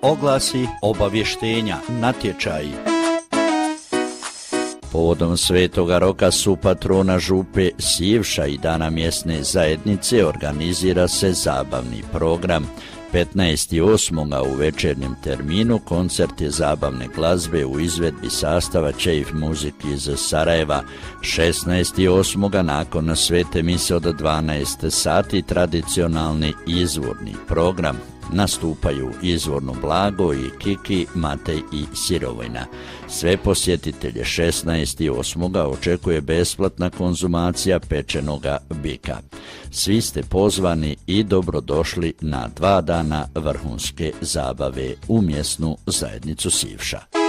oglasi, obavještenja, natječaji. Povodom Svetoga Roka su patrona župe Sivša i dana mjesne zajednice organizira se zabavni program. 15.8. u večernjem terminu koncert je zabavne glazbe u izvedbi sastava Čejf Muzik iz Sarajeva. 16.8. nakon svete mise od 12 sati tradicionalni izvorni program. Nastupaju Izvorno Blago i Kiki, Matej i Sirovojna. Sve posjetitelje 16.8. očekuje besplatna konzumacija pečenoga bika. Svi ste pozvani i dobrodošli na 2 dana vrhunske zabave u mjesnu zajednicu Sivša.